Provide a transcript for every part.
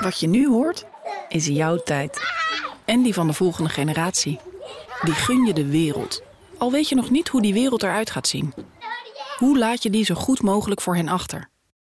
Wat je nu hoort, is jouw tijd. En die van de volgende generatie. Die gun je de wereld. Al weet je nog niet hoe die wereld eruit gaat zien. Hoe laat je die zo goed mogelijk voor hen achter?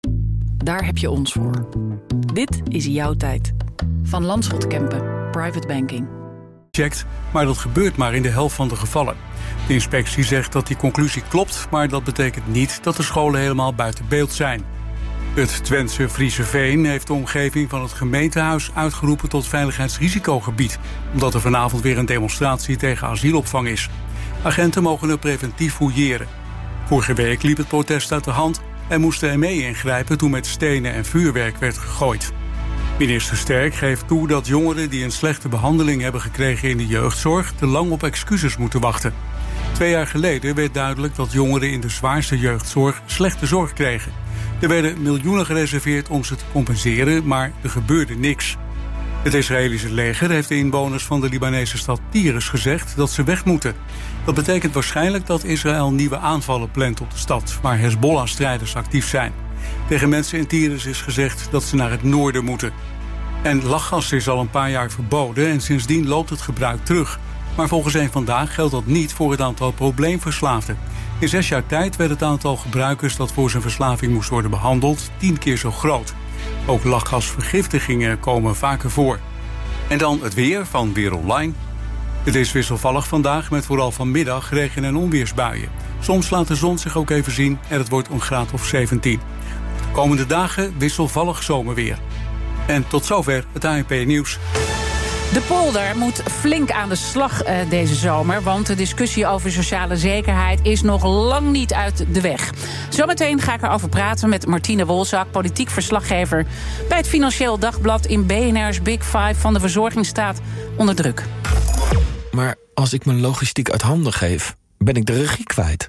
Daar heb je ons voor. Dit is jouw tijd. Van Landschot Kempen, Private Banking. Checkt, maar dat gebeurt maar in de helft van de gevallen. De inspectie zegt dat die conclusie klopt, maar dat betekent niet dat de scholen helemaal buiten beeld zijn. Het Twentse Frieseveen heeft de omgeving van het gemeentehuis uitgeroepen tot veiligheidsrisicogebied, omdat er vanavond weer een demonstratie tegen asielopvang is. Agenten mogen er preventief fouilleren. Vorige week liep het protest uit de hand en moest de ME ingrijpen toen met stenen en vuurwerk werd gegooid. Minister Sterk geeft toe dat jongeren die een slechte behandeling hebben gekregen in de jeugdzorg te lang op excuses moeten wachten. 2 jaar geleden werd duidelijk dat jongeren in de zwaarste jeugdzorg slechte zorg kregen. Er werden miljoenen gereserveerd om ze te compenseren, maar er gebeurde niks. Het Israëlische leger heeft de inwoners van de Libanese stad Tyrus gezegd dat ze weg moeten. Dat betekent waarschijnlijk dat Israël nieuwe aanvallen plant op de stad, waar Hezbollah-strijders actief zijn. Tegen mensen in Tyrus is gezegd dat ze naar het noorden moeten. En lachgas is al een paar jaar verboden en sindsdien loopt het gebruik terug. Maar volgens Eén Vandaag geldt dat niet voor het aantal probleemverslaafden. In 6 jaar tijd werd het aantal gebruikers dat voor zijn verslaving moest worden behandeld 10 keer zo groot. Ook lachgasvergiftigingen komen vaker voor. En dan het weer van Weer Online. Het is wisselvallig vandaag met vooral vanmiddag regen- en onweersbuien. Soms laat de zon zich ook even zien en het wordt een graad of 17. De komende dagen wisselvallig zomerweer. En tot zover het ANP-nieuws. De polder moet flink aan de slag deze zomer, want de discussie over sociale zekerheid is nog lang niet uit de weg. Zometeen ga ik erover praten met Martine Wolzak, politiek verslaggever bij het Financieel Dagblad. In BNR's Big Five van de verzorging staat onder druk. Maar als ik mijn logistiek uit handen geef, ben ik de regie kwijt.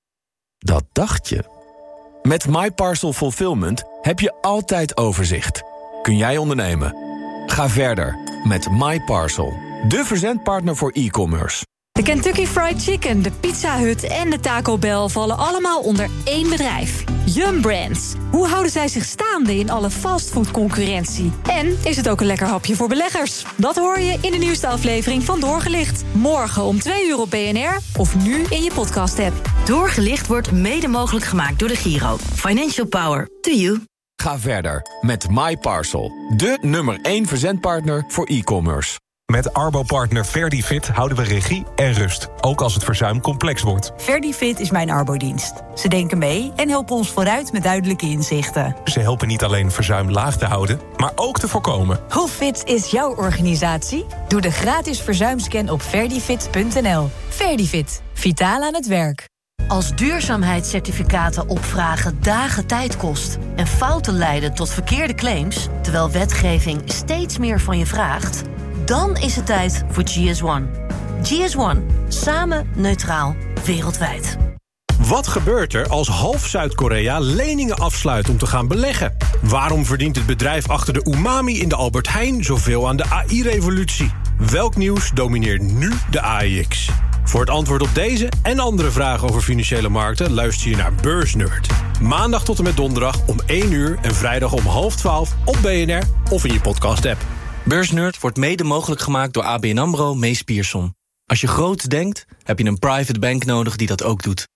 Dat dacht je. Met MyParcel Fulfillment heb je altijd overzicht. Kun jij ondernemen? Ga verder met MyParcel, de verzendpartner voor e-commerce. De Kentucky Fried Chicken, de Pizza Hut en de Taco Bell vallen allemaal onder één bedrijf. Yum Brands. Hoe houden zij zich staande in alle fastfood-concurrentie? En is het ook een lekker hapje voor beleggers? Dat hoor je in de nieuwste aflevering van Doorgelicht. Morgen om 2 uur op BNR of nu in je podcast-app. Doorgelicht wordt mede mogelijk gemaakt door de Giro. Financial Power to you. Ga verder met MyParcel, de nummer 1 verzendpartner voor e-commerce. Met Arbo-partner Verdifit houden we regie en rust, ook als het verzuim complex wordt. Verdifit is mijn Arbo-dienst. Ze denken mee en helpen ons vooruit met duidelijke inzichten. Ze helpen niet alleen verzuim laag te houden, maar ook te voorkomen. Hoe fit is jouw organisatie? Doe de gratis verzuimscan op verdifit.nl. Verdifit, vitaal aan het werk. Als duurzaamheidscertificaten opvragen dagen tijd kost en fouten leiden tot verkeerde claims, terwijl wetgeving steeds meer van je vraagt, dan is het tijd voor GS1. GS1. Samen neutraal wereldwijd. Wat gebeurt er als half Zuid-Korea leningen afsluit om te gaan beleggen? Waarom verdient het bedrijf achter de umami in de Albert Heijn zoveel aan de AI-revolutie? Welk nieuws domineert nu de AEX? Voor het antwoord op deze en andere vragen over financiële markten luister je naar Beursnerd. Maandag tot en met donderdag om 1 uur en vrijdag om 11:30 op BNR of in je podcast-app. Beursnerd wordt mede mogelijk gemaakt door ABN AMRO Mees Pierson. Als je groot denkt, heb je een private bank nodig die dat ook doet.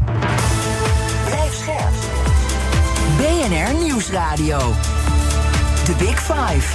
Blijf scherp. BNR Nieuwsradio. The Big Five.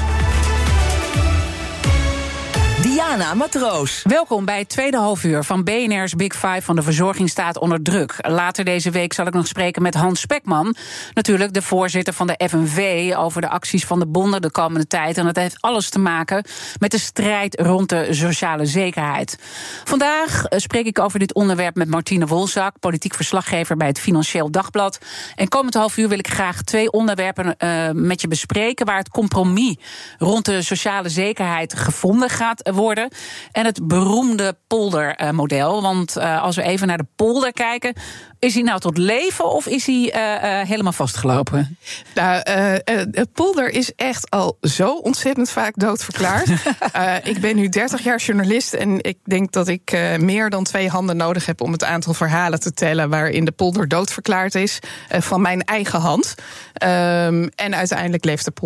Diana Matroos. Welkom bij het tweede halfuur van BNR's Big Five van de verzorging staat onder druk. Later deze week zal ik nog spreken met Hans Spekman, natuurlijk de voorzitter van de FNV, over de acties van de bonden de komende tijd. En dat heeft alles te maken met de strijd rond de sociale zekerheid. Vandaag spreek ik over dit onderwerp met Martine Wolzak, politiek verslaggever bij het Financieel Dagblad. En komend halfuur wil ik graag 2 onderwerpen met je bespreken waar het compromis rond de sociale zekerheid gevonden gaat worden. En het beroemde poldermodel. Want als we even naar de polder kijken, is hij nou tot leven of is hij helemaal vastgelopen? Nou, het polder is echt al zo ontzettend vaak doodverklaard. Ik ben nu 30 jaar journalist en ik denk dat ik meer dan 2 handen nodig heb om het aantal verhalen te tellen waarin de polder doodverklaard is van mijn eigen hand. En uiteindelijk leeft de polder